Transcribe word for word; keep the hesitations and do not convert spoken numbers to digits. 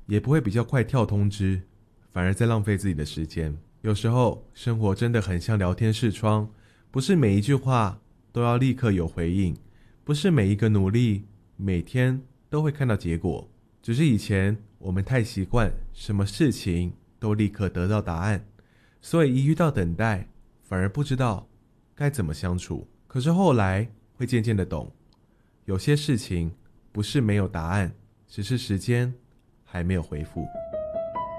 也不会比较快跳通知，反而在浪费自己的时间。有时候生活真的很像聊天视窗，不是每一句话都要立刻有回应，不是每一个努力每天都会看到结果，只是以前我们太习惯什么事情都立刻得到答案，所以一遇到等待反而不知道该怎么相处。可是后来会渐渐的懂，有些事情不是没有答案，只是时间还没有回复。